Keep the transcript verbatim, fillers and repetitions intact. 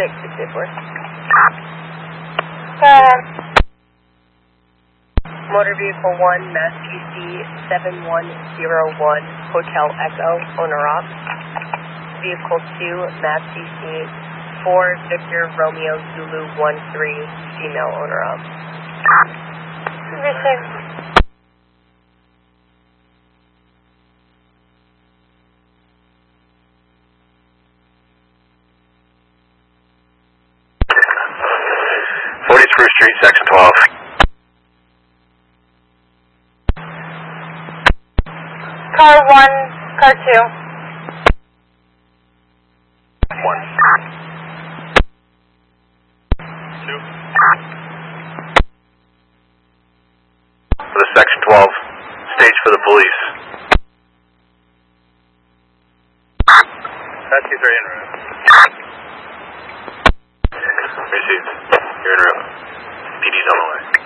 six six eight four. Go ahead. Motor vehicle one, Mass Q C seven one zero one, Hotel Echo, owner op. Vehicle two, Mass Q C four, Victor Romeo Zulu one three, female owner op. Receive. forty Spruce Street, section twelve. Car one, car two. One. Two. For the section twelve, stage for the police. That's you three en route. Received. You're en route. P D's on the way.